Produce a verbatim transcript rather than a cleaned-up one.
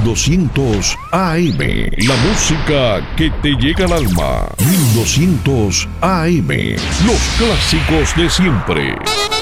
doscientos A M. La música que te llega al alma. mil doscientos A M. Los clásicos de siempre.